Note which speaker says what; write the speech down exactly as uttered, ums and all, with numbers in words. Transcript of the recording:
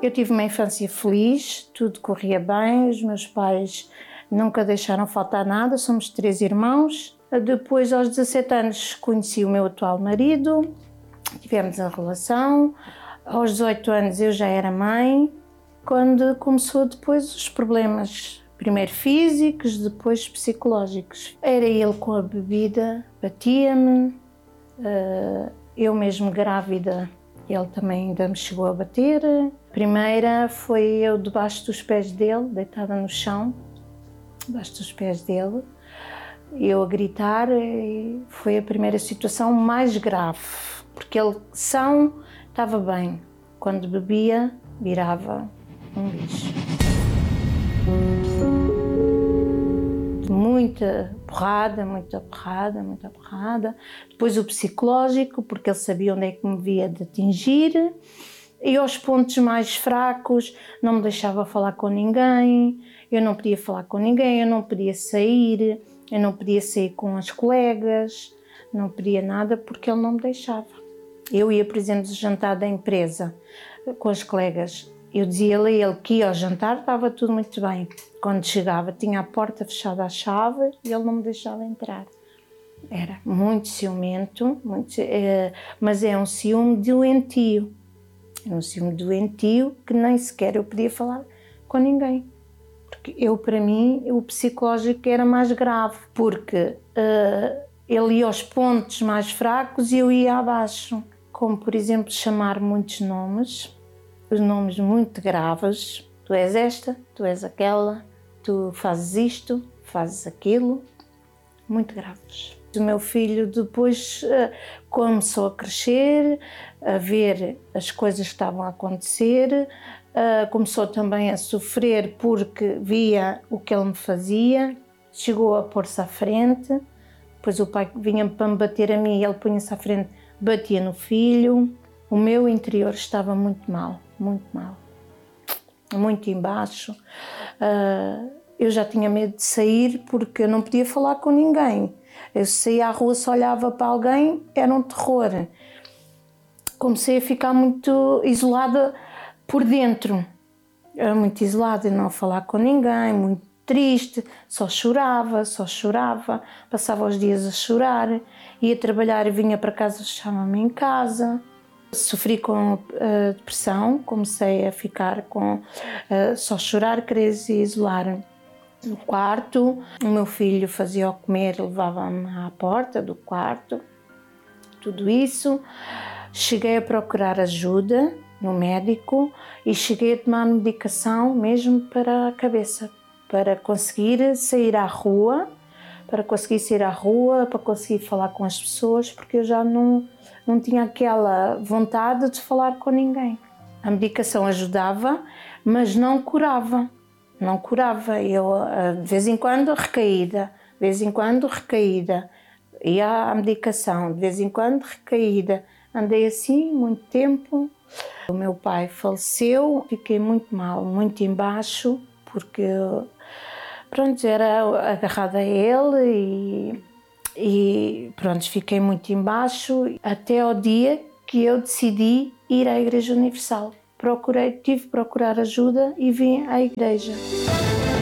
Speaker 1: Eu tive uma infância feliz, tudo corria bem, os meus pais nunca deixaram faltar nada, somos três irmãos. Depois, aos dezassete anos, conheci o meu atual marido, tivemos a relação. Aos dezoito anos eu já era mãe, quando começou depois os problemas, primeiro físicos, depois psicológicos. Era ele com a bebida, batia-me, eu mesmo grávida, ele também ainda me chegou a bater. Primeira foi eu debaixo dos pés dele, deitada no chão, debaixo dos pés dele, eu a gritar, e foi a primeira situação mais grave, porque ele são estava bem, quando bebia virava um bicho. Muita porrada, muita porrada, muita porrada. Depois o psicológico, porque ele sabia onde é que me via de atingir. E aos pontos mais fracos, não me deixava falar com ninguém, eu não podia falar com ninguém, eu não podia sair, eu não podia sair com as colegas, não podia nada porque ele não me deixava. Eu ia, por exemplo, jantar da empresa com as colegas. Eu dizia-lhe a ele que ia ao jantar, estava tudo muito bem. Quando chegava, tinha a porta fechada à chave e ele não me deixava entrar. Era muito ciumento, muito, é, mas é um ciúme doentio. É um ciúme doentio que nem sequer eu podia falar com ninguém. Porque eu, para mim, o psicológico era mais grave, porque uh, ele ia aos pontos mais fracos e eu ia abaixo. Como, por exemplo, chamar muitos nomes, os nomes muito graves. Tu és esta, tu és aquela, tu fazes isto, fazes aquilo, muito graves. O meu filho depois uh, começou a crescer, a ver as coisas que estavam a acontecer, uh, começou também a sofrer porque via o que ele me fazia, chegou a pôr-se à frente, depois o pai vinha para me bater a mim e ele punha-se à frente, batia no filho. O meu interior estava muito mal, muito mal, muito embaixo. Uh, eu já tinha medo de sair porque eu não podia falar com ninguém. Eu saía à rua, se olhava para alguém, era um terror. Comecei a ficar muito isolada por dentro. Era muito isolada, não falar com ninguém, muito triste, só chorava, só chorava, passava os dias a chorar, ia trabalhar e vinha para casa, fechava-me em casa. Sofri com uh, depressão, comecei a ficar com uh, só chorar, querer se isolar no quarto. O meu filho fazia o comer, levava-me à porta do quarto, tudo isso. Cheguei a procurar ajuda no médico e cheguei a tomar medicação mesmo para a cabeça, para conseguir sair à rua, para conseguir sair à rua, para conseguir falar com as pessoas, porque eu já não, não tinha aquela vontade de falar com ninguém. A medicação ajudava, mas não curava, não curava. Eu, de vez em quando, recaída, de vez em quando, recaída. Ia à medicação, de vez em quando, recaída. Andei assim muito tempo. O meu pai faleceu, fiquei muito mal, muito embaixo, porque pronto, era agarrada a ele e, e pronto, fiquei muito embaixo até ao dia que eu decidi ir à Igreja Universal. Procurei, tive que procurar ajuda e vim à igreja.